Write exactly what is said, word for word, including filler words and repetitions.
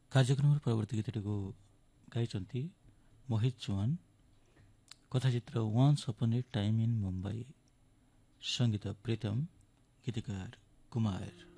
କାର୍ଯ୍ୟକ୍ରମର ପରବର୍ତ୍ତୀ ଗୀତଟିକୁ ଗାଇଛନ୍ତି ମୋହିତ ଚୌହାନ। କଥାଚିତ୍ର once upon A time in Mumbai. ସଙ୍ଗୀତ ପ୍ରୀତମ, ଗୀତିକାର କୁମାର।